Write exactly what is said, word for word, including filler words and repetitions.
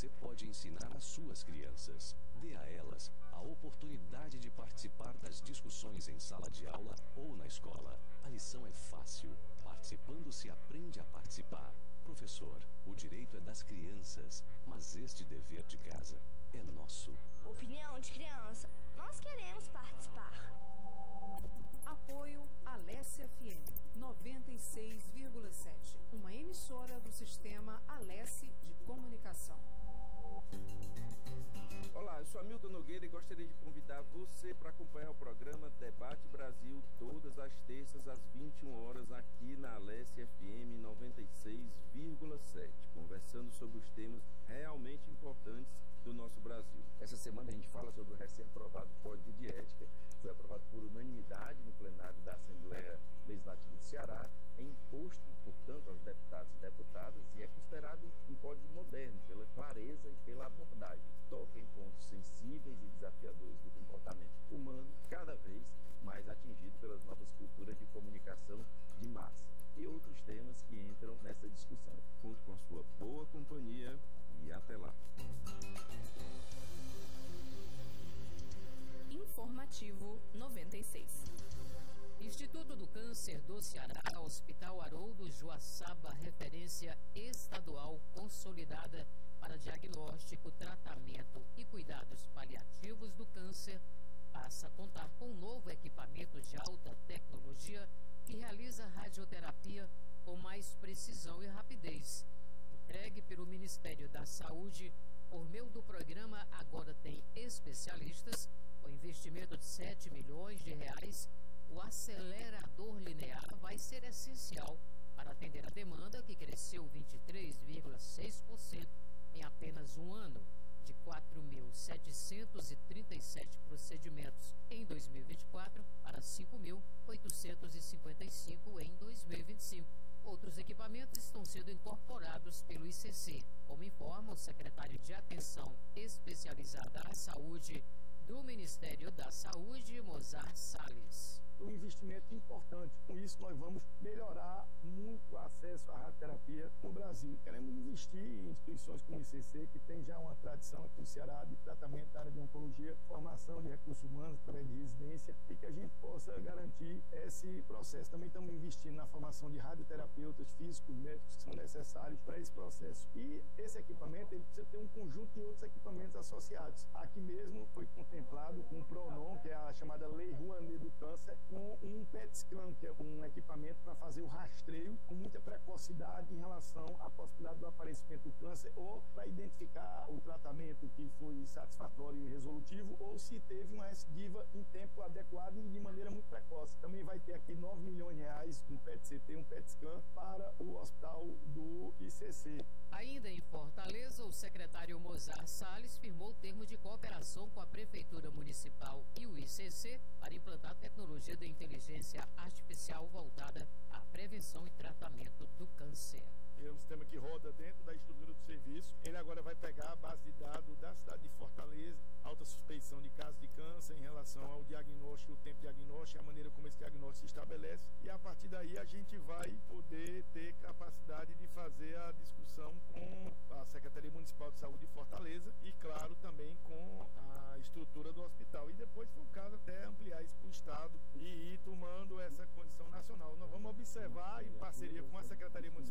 você pode ensinar às suas crianças. Dê a elas a oportunidade de participar das discussões em sala de aula ou na escola. A lição é fácil. Participando se aprende a participar. Professor, o direito é das crianças, mas este dever de casa é nosso. Opinião de criança. Nós queremos participar. Apoio Alessia F M noventa e seis vírgula sete, uma emissora do sistema Alessi de comunicação. Olá, eu sou Hamilton Nogueira e gostaria de convidar você para acompanhar o programa Debate Brasil todas as terças às vinte e uma horas aqui na Alessia F M noventa e seis vírgula sete, conversando sobre os temas realmente importantes do nosso Brasil. Essa semana a gente fala sobre o recém-aprovado Código de Ética, que foi aprovado por unanimidade no plenário da Assembleia Legislativa do Ceará, é imposto, portanto, aos deputados e deputadas e é considerado um código moderno pela clareza e pela abordagem. Toca em pontos sensíveis e desafiadores do comportamento humano, cada vez mais atingido pelas novas culturas de comunicação de massa e outros temas que entram nessa discussão. Conto com a sua boa companhia e até lá. Informativo noventa e seis. Instituto do Câncer do Ceará, Hospital Haroldo Joaçaba, referência estadual consolidada para diagnóstico, tratamento e cuidados paliativos do câncer, passa a contar com um novo equipamento de alta tecnologia que realiza radioterapia com mais precisão e rapidez. Entregue pelo Ministério da Saúde por meio do programa Agora Tem Especialistas, com investimento de sete milhões de reais, o acelerador linear vai ser essencial para atender a demanda que cresceu vinte e três vírgula seis por cento em apenas um ano, de quatro mil setecentos e trinta e sete procedimentos em dois mil e vinte e quatro para cinco mil oitocentos e cinquenta e cinco em dois mil e vinte e cinco. Outros equipamentos estão sendo incorporados pelo I C C, como informa o secretário de Atenção Especializada à Saúde do Ministério da Saúde, Mozart Salles. Um investimento importante. Com isso, nós vamos melhorar muito o acesso à radioterapia no Brasil. Queremos investir em instituições como o I C C, que tem já uma tradição aqui no Ceará de tratamento da área de oncologia, formação de recursos humanos através de residência, e que a gente possa garantir esse processo. Também estamos investindo na formação de radioterapeutas físicos, médicos que são necessários para esse processo. E esse equipamento, ele precisa ter um conjunto de outros equipamentos associados. Aqui mesmo foi contemplado com o PRONON, que é a chamada Lei Rouanet do Câncer, com um P E T scan, que é um equipamento para fazer o rastreio com muita precocidade em relação à possibilidade do aparecimento do câncer, ou para identificar o tratamento que foi satisfatório e resolutivo, ou se teve uma recidiva em tempo adequado e de maneira muito precoce. Também vai ter aqui nove milhões de reais, um P E T C T, um P E T scan para o hospital do I C C. Ainda em Fortaleza, o secretário Mozart Salles firmou o termo de cooperação com a Prefeitura Municipal e o I C C para implantar tecnologia de inteligência artificial voltada à prevenção e tratamento do câncer. É um sistema que roda dentro da estrutura do serviço. Ele agora vai pegar a base de dados da cidade de Fortaleza, alta suspeição de casos de câncer em relação ao diagnóstico, o tempo de diagnóstico, a maneira como esse diagnóstico se estabelece. E a partir daí a gente vai poder ter capacidade de fazer a discussão com a Secretaria Municipal de Saúde de Fortaleza e, claro, também com a estrutura do hospital. E depois, se for o caso, até ampliar isso para o Estado e ir tomando essa condição nacional. Nós vamos observar, em parceria com a Secretaria Municipal